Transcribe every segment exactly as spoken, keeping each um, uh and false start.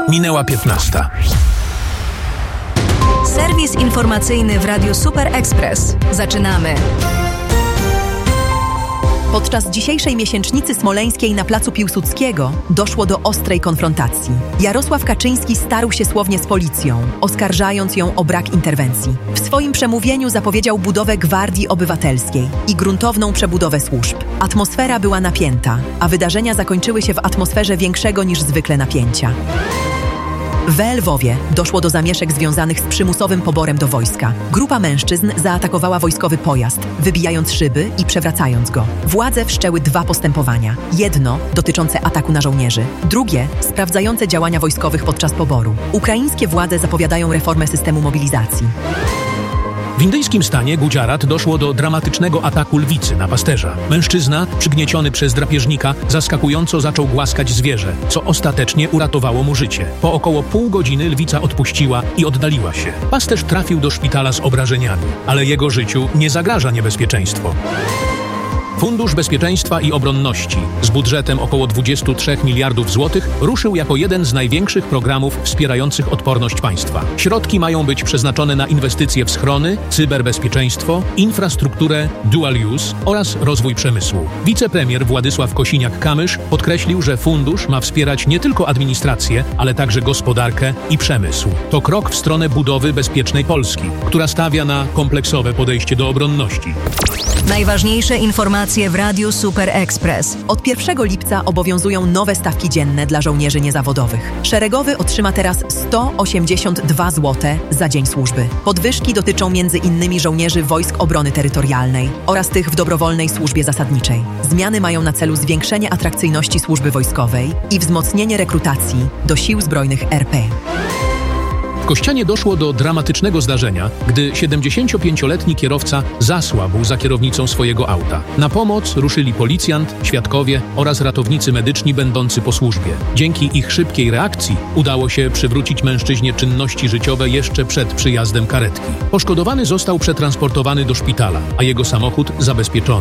Minęła piętnasta. Serwis informacyjny w Radiu Super Express. Zaczynamy. Podczas dzisiejszej miesięcznicy smoleńskiej na placu Piłsudskiego doszło do ostrej konfrontacji. Jarosław Kaczyński starł się słownie z policją, oskarżając ją o brak interwencji. W swoim przemówieniu zapowiedział budowę Gwardii Obywatelskiej i gruntowną przebudowę służb. Atmosfera była napięta, a wydarzenia zakończyły się w atmosferze większego niż zwykle napięcia. W Lwowie doszło do zamieszek związanych z przymusowym poborem do wojska. Grupa mężczyzn zaatakowała wojskowy pojazd, wybijając szyby i przewracając go. Władze wszczęły dwa postępowania. Jedno dotyczące ataku na żołnierzy, drugie sprawdzające działania wojskowych podczas poboru. Ukraińskie władze zapowiadają reformę systemu mobilizacji. W indyjskim stanie Gujarat doszło do dramatycznego ataku lwicy na pasterza. Mężczyzna, przygnieciony przez drapieżnika, zaskakująco zaczął głaskać zwierzę, co ostatecznie uratowało mu życie. Po około pół godziny lwica odpuściła i oddaliła się. Pasterz trafił do szpitala z obrażeniami, ale jego życiu nie zagraża niebezpieczeństwo. Fundusz Bezpieczeństwa i Obronności z budżetem około dwadzieścia trzy miliardów złotych ruszył jako jeden z największych programów wspierających odporność państwa. Środki mają być przeznaczone na inwestycje w schrony, cyberbezpieczeństwo, infrastrukturę dual use oraz rozwój przemysłu. Wicepremier Władysław Kosiniak-Kamysz podkreślił, że fundusz ma wspierać nie tylko administrację, ale także gospodarkę i przemysł. To krok w stronę budowy bezpiecznej Polski, która stawia na kompleksowe podejście do obronności. Najważniejsze informacje w Radiu Super Express. Od pierwszego lipca obowiązują nowe stawki dzienne dla żołnierzy niezawodowych. Szeregowy otrzyma teraz sto osiemdziesiąt dwa złote za dzień służby. Podwyżki dotyczą między innymi żołnierzy Wojsk Obrony Terytorialnej oraz tych w dobrowolnej służbie zasadniczej. Zmiany mają na celu zwiększenie atrakcyjności służby wojskowej i wzmocnienie rekrutacji do Sił Zbrojnych R P. W Kościanie doszło do dramatycznego zdarzenia, gdy siedemdziesięciopięcioletni kierowca zasłabł za kierownicą swojego auta. Na pomoc ruszyli policjant, świadkowie oraz ratownicy medyczni będący po służbie. Dzięki ich szybkiej reakcji udało się przywrócić mężczyźnie czynności życiowe jeszcze przed przyjazdem karetki. Poszkodowany został przetransportowany do szpitala, a jego samochód zabezpieczono.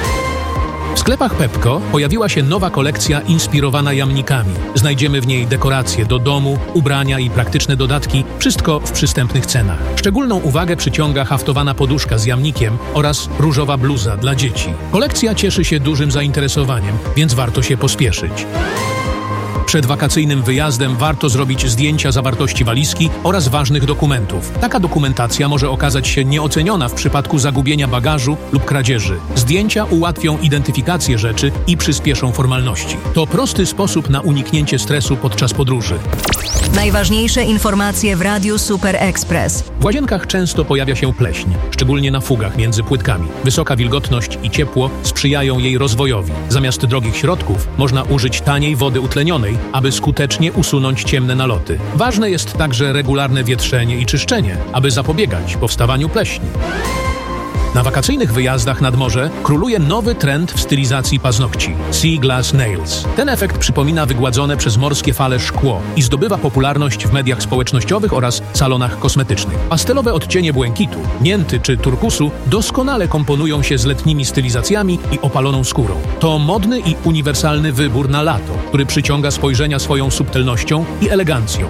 W sklepach Pepco pojawiła się nowa kolekcja inspirowana jamnikami. Znajdziemy w niej dekoracje do domu, ubrania i praktyczne dodatki, wszystko w przystępnych cenach. Szczególną uwagę przyciąga haftowana poduszka z jamnikiem oraz różowa bluza dla dzieci. Kolekcja cieszy się dużym zainteresowaniem, więc warto się pospieszyć. Przed wakacyjnym wyjazdem warto zrobić zdjęcia zawartości walizki oraz ważnych dokumentów. Taka dokumentacja może okazać się nieoceniona w przypadku zagubienia bagażu lub kradzieży. Zdjęcia ułatwią identyfikację rzeczy i przyspieszą formalności. To prosty sposób na uniknięcie stresu podczas podróży. Najważniejsze informacje w Radiu Super Express. W łazienkach często pojawia się pleśń, szczególnie na fugach między płytkami. Wysoka wilgotność i ciepło sprzyjają jej rozwojowi. Zamiast drogich środków można użyć taniej wody utlenionej, aby skutecznie usunąć ciemne naloty. Ważne jest także regularne wietrzenie i czyszczenie, aby zapobiegać powstawaniu pleśni. Na wakacyjnych wyjazdach nad morze króluje nowy trend w stylizacji paznokci – Sea Glass Nails. Ten efekt przypomina wygładzone przez morskie fale szkło i zdobywa popularność w mediach społecznościowych oraz salonach kosmetycznych. Pastelowe odcienie błękitu, mięty czy turkusu doskonale komponują się z letnimi stylizacjami i opaloną skórą. To modny i uniwersalny wybór na lato, który przyciąga spojrzenia swoją subtelnością i elegancją.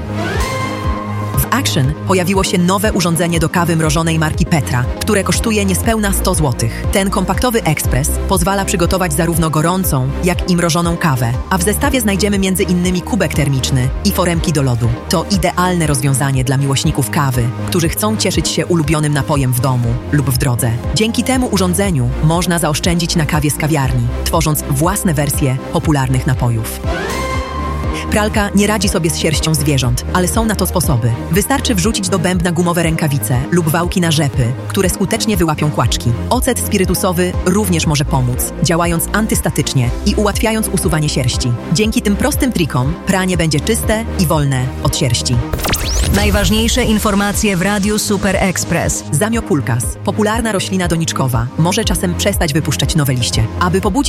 W Action pojawiło się nowe urządzenie do kawy mrożonej marki Petra, które kosztuje niespełna sto złotych. Ten kompaktowy ekspres pozwala przygotować zarówno gorącą, jak i mrożoną kawę, a w zestawie znajdziemy między innymi kubek termiczny i foremki do lodu. To idealne rozwiązanie dla miłośników kawy, którzy chcą cieszyć się ulubionym napojem w domu lub w drodze. Dzięki temu urządzeniu można zaoszczędzić na kawie z kawiarni, tworząc własne wersje popularnych napojów. Pralka nie radzi sobie z sierścią zwierząt, ale są na to sposoby. Wystarczy wrzucić do bębna gumowe rękawice lub wałki na rzepy, które skutecznie wyłapią kłaczki. Ocet spirytusowy również może pomóc, działając antystatycznie i ułatwiając usuwanie sierści. Dzięki tym prostym trikom pranie będzie czyste i wolne od sierści. Najważniejsze informacje w Radiu Super Express. Zamiopulkas, popularna roślina doniczkowa, może czasem przestać wypuszczać nowe liście. Aby pobudzić